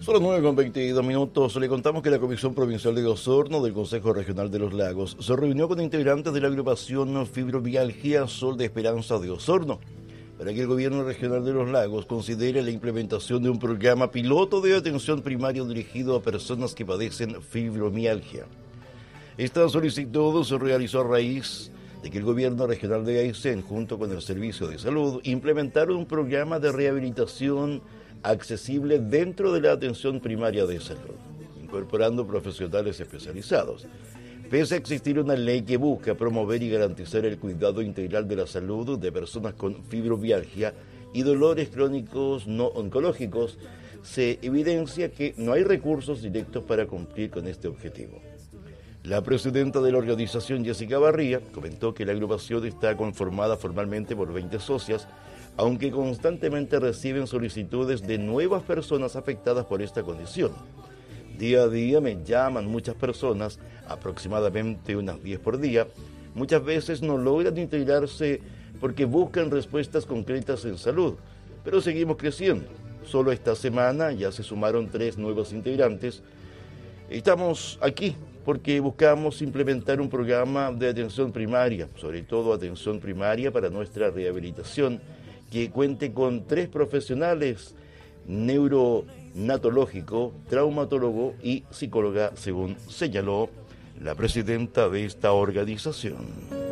Son las 9:22. Le contamos que la Comisión Provincial de Osorno del Consejo Regional de los Lagos se reunió con integrantes de la agrupación Fibromialgia Sol de Esperanza de Osorno para que el Gobierno Regional de los Lagos considere la implementación de un programa piloto de atención primaria dirigido a personas que padecen fibromialgia. Esta solicitud se realizó a raíz de que el Gobierno Regional de Aysén, junto con el Servicio de Salud, implementaron un programa de rehabilitación accesible dentro de la atención primaria de salud, incorporando profesionales especializados. Pese a existir una ley que busca promover y garantizar el cuidado integral de la salud de personas con fibromialgia y dolores crónicos no oncológicos, se evidencia que no hay recursos directos para cumplir con este objetivo. La presidenta de la organización, Jessica Barría, comentó que la agrupación está conformada formalmente por 20 socias, aunque constantemente reciben solicitudes de nuevas personas afectadas por esta condición. Día a día me llaman muchas personas, aproximadamente unas 10 por día. Muchas veces no logran integrarse porque buscan respuestas concretas en salud, pero seguimos creciendo. Solo esta semana ya se sumaron 3 nuevos integrantes. Estamos aquí porque buscamos implementar un programa de atención primaria, sobre todo atención primaria para nuestra rehabilitación, que cuente con 3 profesionales, neuronatológico, traumatólogo y psicóloga, según señaló la presidenta de esta organización.